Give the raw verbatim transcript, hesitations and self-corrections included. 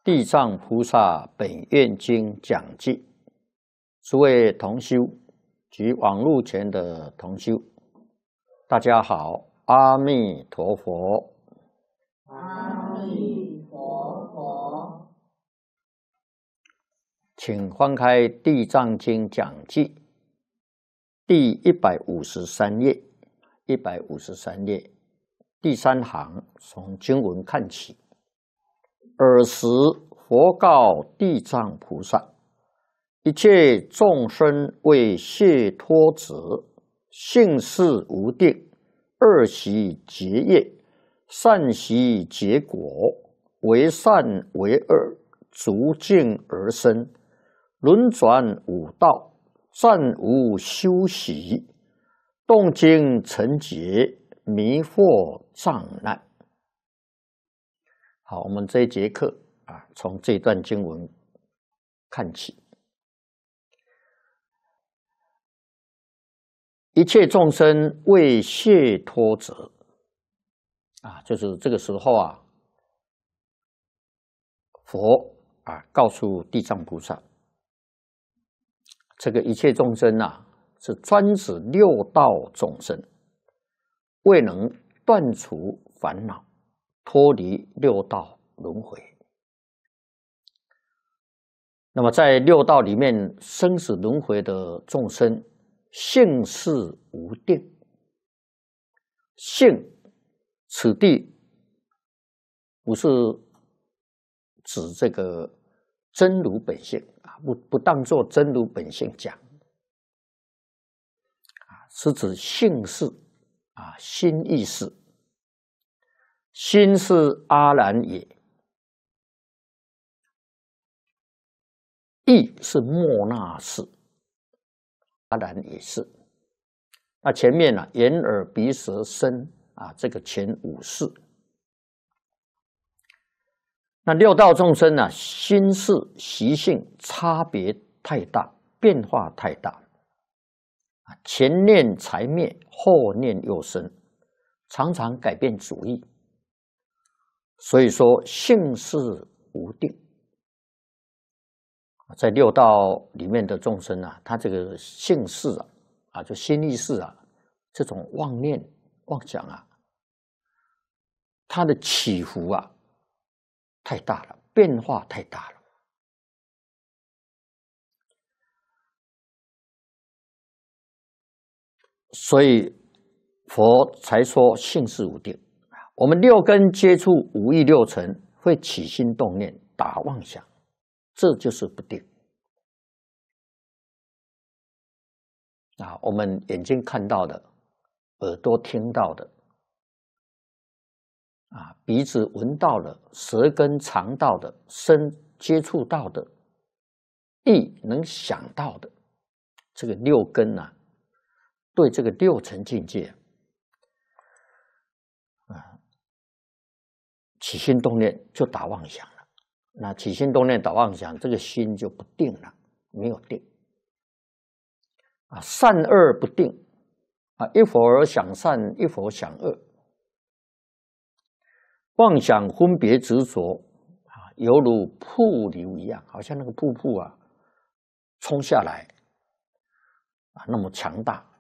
地藏菩萨本愿经讲记，诸位同修及网络前的同修，大家好，阿弥陀佛。 阿弥陀佛。 请翻开《地藏经讲记》第一百五十三页，一百五十三页第三行，从经文看起。尔时佛告地藏菩萨：一切众生为解脱者，性事无定，恶习结业，善习结果，为善为恶，逐境而生，轮转五道，暂无休息，动经成劫，迷惑障难。好，我们这一节课啊，从这段经文看起。一切众生为解脱者，啊，就是这个时候啊，佛啊告诉地藏菩萨，这个一切众生啊，是专指六道众生，未能断除烦恼，脱离六道轮回。那么在六道里面，生死轮回的众生，性事无定。性，此地不是指这个真如本性啊，不不当作真如本性讲啊，是指性事啊，心意识。心是阿然也，意是莫那识，阿然也是。那前面呢、啊，眼耳鼻舌身啊，这个前五识。那六道众生呢、啊，心事习性差别太大，变化太大啊，前念才灭，后念又生，常常改变主意。所以说性事无定，在六道里面的众生啊，他这个性事啊，啊，就心意识啊，这种妄念妄想啊，它的起伏啊太大了，变化太大了。所以佛才说性事无定。我们六根接触五欲六尘，会起心动念，打妄想，这就是不定啊。我们眼睛看到的，耳朵听到的，啊，鼻子闻到的，舌根尝到的，身接触到的，意能想到的，这个六根啊，对这个六尘境界啊，起心动念就打妄想了。那起心动念打妄想，这个心就不定了，没有定啊。善恶不定啊，一会儿想善，一会儿想恶，妄想分别执着啊，犹如瀑流一样，好像那个瀑布啊冲下来啊，那么强大